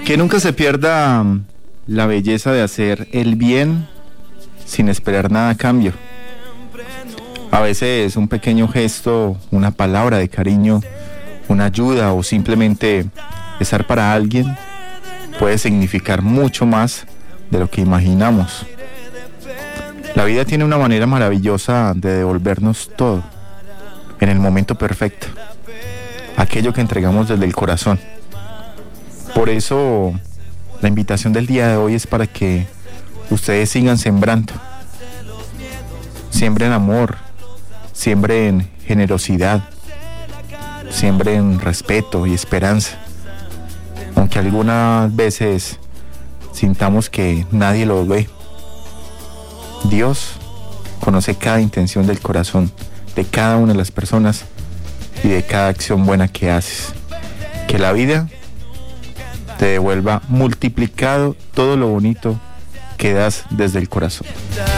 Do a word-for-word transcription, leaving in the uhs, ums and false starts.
Que nunca se pierda la belleza de hacer el bien sin esperar nada a cambio. A veces un pequeño gesto, una palabra de cariño, una ayuda o simplemente estar para alguien puede significar mucho más de lo que imaginamos. La vida tiene una manera maravillosa de devolvernos todo en el momento perfecto, aquello que entregamos desde el corazón. Por eso la invitación del día de hoy es para que ustedes sigan sembrando. Siembren amor, siembren generosidad, siembren respeto y esperanza. Aunque algunas veces sintamos que nadie lo ve, Dios conoce cada intención del corazón de cada una de las personas y de cada acción buena que haces. Que la vida te devuelva multiplicado todo lo bonito que das desde el corazón.